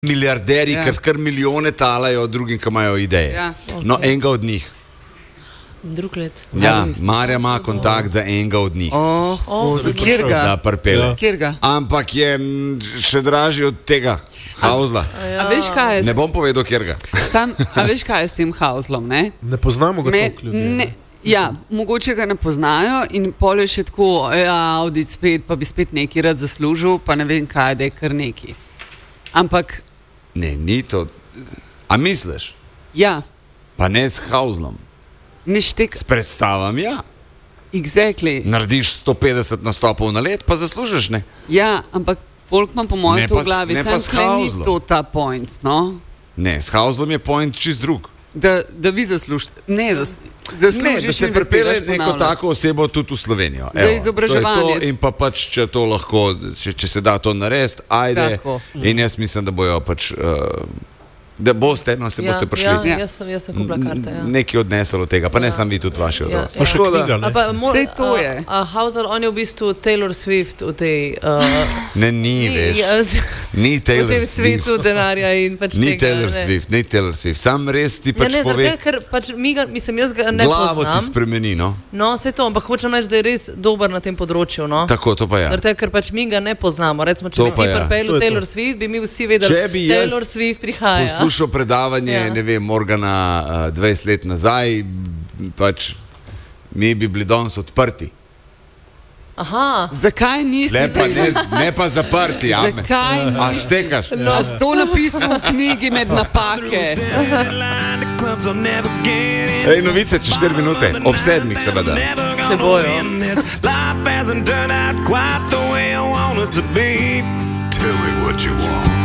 milijarderji, kar milijone talajo, drugim, ki imajo ideje. Ja. No, enega od njih. Drug let. Ja, Marja ima kontakt za enega od njih. Kjer ga? Da prpele. Kjer ga? Ampak je še dražji od tega Hausla. A veš, kaj je? Ne bom povedal, kjer ga. A veš, kaj je s tem Hauslom, ne? Ne poznamo ga toliko ljudi. Ja, mogoče ga ne poznajo in pol je še tako, Audi spet, pa bi spet neki rad zaslužil, pa ne vem kaj, da je kar neki. Ampak... Ne, ni to... A misliš? Ja. Pa ne s Hauslom. S predstavami, ja. Exactly. Narediš 150 nastopov na let, pa zaslužiš, ne? Ja, ampak folk ima po mojem to v glavi. Ne pa s Hauslom. Ni to ta point, no? Ne, s Hauslom je point čist drug. Da vi zaslužite. Zaslužiš, da se pripelje neko tako osebo tudi v Slovenijo. Za izobraževanje. In pa pač, če to lahko, če se da to narediti, ajde. Tako. In jaz mislim, da bojo pač... Da boste, no, se boste prišli. Ja, jaz sem kupila karte. Ja. Neki odnesel od tega, pa ne sam vi tudi vaši odnos. Pa še knjiga, ne? Vse to je. Hausel, on je v bistvu Taylor Swift v tej... Ne, veš. Ni Taylor Swift. V tem svetu denarja in pač ni tega. Ni Taylor Swift. Sam res ti pač pove... Ja, ne, ker pač jaz ga ne poznam. Glavo ti spremeni, no. No, vse to, ampak hočem reči, da je res dober na tem področju, no. Tako, to pa ja. Ker pač mi ga ne poznamo. Recimo, če bi ti pripelil Taylor Swift, bi mi vsi vedeli, Taylor Swift prihaja. Poslušal predavanje, ne vem, Morgana 20 let nazaj, pač mi bi bili danes odprti. Aha. Zakaj nisi? Ne pa zaprti. Zakaj nisi? A štekaš? A si to napisal v knjigi med napake? Ej, novice, čez 4 minute. Ob 7, seveda. Če bojo. Tell me what you want.